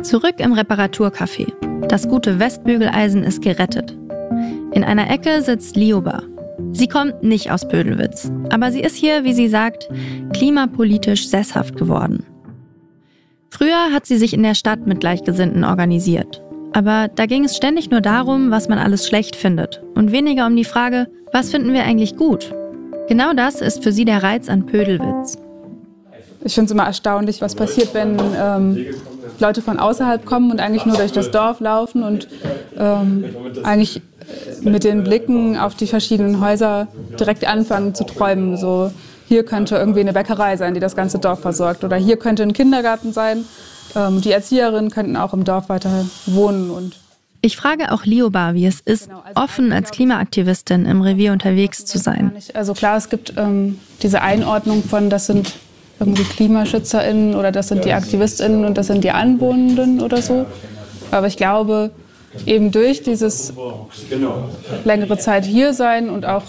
Zurück im Reparaturcafé. Das gute Westbügeleisen ist gerettet. In einer Ecke sitzt Lioba. Sie kommt nicht aus Pödelwitz, aber sie ist hier, wie sie sagt, klimapolitisch sesshaft geworden. Früher hat sie sich in der Stadt mit Gleichgesinnten organisiert. Aber da ging es ständig nur darum, was man alles schlecht findet und weniger um die Frage, was finden wir eigentlich gut? Genau das ist für sie der Reiz an Pödelwitz. Ich finde es immer erstaunlich, was passiert, wenn Leute von außerhalb kommen und eigentlich nur durch das Dorf laufen und eigentlich mit den Blicken auf die verschiedenen Häuser direkt anfangen zu träumen. So, hier könnte irgendwie eine Bäckerei sein, die das ganze Dorf versorgt. Oder hier könnte ein Kindergarten sein. Die Erzieherinnen könnten auch im Dorf weiter wohnen. Und ich frage auch Lioba, wie es ist, offen als Klimaaktivistin im Revier unterwegs zu sein. Also klar, es gibt diese Einordnung von, das sind irgendwie KlimaschützerInnen oder das sind die AktivistInnen und das sind die Anwohnenden oder so. Aber ich glaube, eben durch dieses längere Zeit hier sein und auch,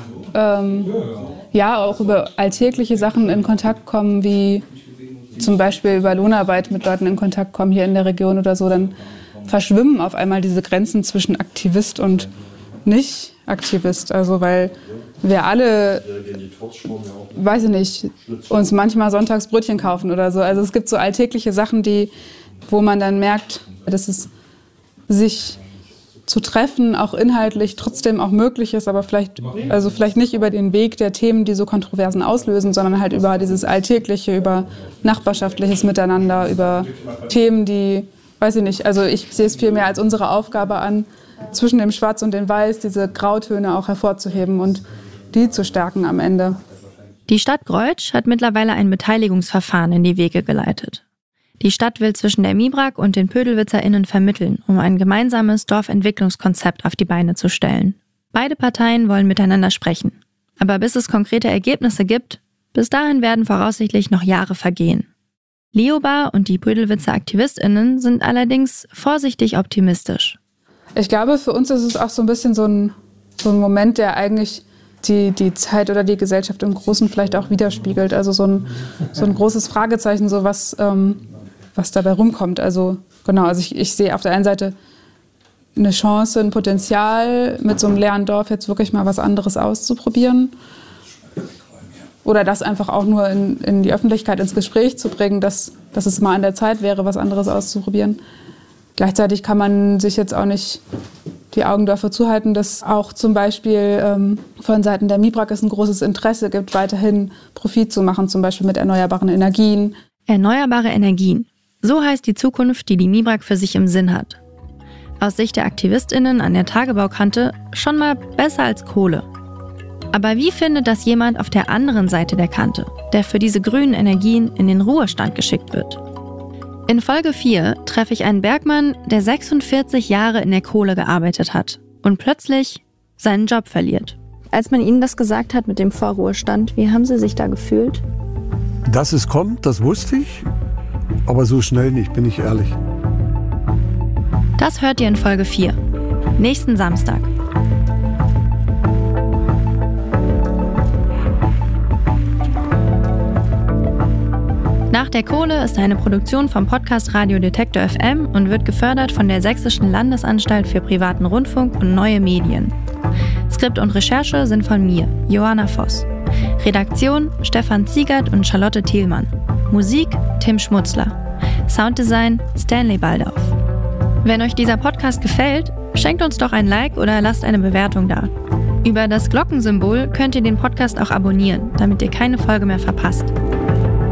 auch über alltägliche Sachen in Kontakt kommen, wie zum Beispiel über Lohnarbeit mit Leuten in Kontakt kommen hier in der Region oder so, dann verschwimmen auf einmal diese Grenzen zwischen Aktivist und Nicht-Aktivist. Also weil wir alle, weiß ich nicht, uns manchmal sonntags Brötchen kaufen oder so. Also es gibt so alltägliche Sachen, wo man dann merkt, dass es sich zu treffen auch inhaltlich trotzdem auch möglich ist, aber vielleicht nicht über den Weg der Themen, die so Kontroversen auslösen, sondern halt über dieses Alltägliche, über nachbarschaftliches Miteinander, über Themen, die, weiß ich nicht, also ich sehe es vielmehr als unsere Aufgabe an, zwischen dem Schwarz und dem Weiß diese Grautöne auch hervorzuheben und die zu stärken am Ende. Die Stadt Greutsch hat mittlerweile ein Beteiligungsverfahren in die Wege geleitet. Die Stadt will zwischen der MIBRAG und den PödelwitzerInnen vermitteln, um ein gemeinsames Dorfentwicklungskonzept auf die Beine zu stellen. Beide Parteien wollen miteinander sprechen. Aber bis es konkrete Ergebnisse gibt, bis dahin werden voraussichtlich noch Jahre vergehen. Lioba und die Pödelwitzer AktivistInnen sind allerdings vorsichtig optimistisch. Ich glaube, für uns ist es auch so ein bisschen so ein Moment, der eigentlich die Zeit oder die Gesellschaft im Großen vielleicht auch widerspiegelt. Also so ein großes Fragezeichen, so was dabei rumkommt. Also genau, also ich sehe auf der einen Seite eine Chance, ein Potenzial, mit so einem leeren Dorf jetzt wirklich mal was anderes auszuprobieren. Oder das einfach auch nur in die Öffentlichkeit, ins Gespräch zu bringen, dass es mal an der Zeit wäre, was anderes auszuprobieren. Gleichzeitig kann man sich jetzt auch nicht die Augen dafür zuhalten, dass auch zum Beispiel von Seiten der MIBRAG es ein großes Interesse gibt, weiterhin Profit zu machen, zum Beispiel mit erneuerbaren Energien. Erneuerbare Energien. So heißt die Zukunft, die die MIBRAG für sich im Sinn hat. Aus Sicht der AktivistInnen an der Tagebaukante schon mal besser als Kohle. Aber wie findet das jemand auf der anderen Seite der Kante, der für diese grünen Energien in den Ruhestand geschickt wird? In Folge 4 treffe ich einen Bergmann, der 46 Jahre in der Kohle gearbeitet hat und plötzlich seinen Job verliert. Als man Ihnen das gesagt hat mit dem Vorruhestand, wie haben Sie sich da gefühlt? Dass es kommt, das wusste ich, aber so schnell nicht, bin ich ehrlich. Das hört ihr in Folge 4, nächsten Samstag. Nach der Kohle ist eine Produktion vom Podcast Radio Detektor FM und wird gefördert von der Sächsischen Landesanstalt für privaten Rundfunk und neue Medien. Skript und Recherche sind von mir, Johanna Voss. Redaktion Stefan Ziegert und Charlotte Thielmann. Musik Tim Schmutzler. Sounddesign Stanley Baldauf. Wenn euch dieser Podcast gefällt, schenkt uns doch ein Like oder lasst eine Bewertung da. Über das Glockensymbol könnt ihr den Podcast auch abonnieren, damit ihr keine Folge mehr verpasst.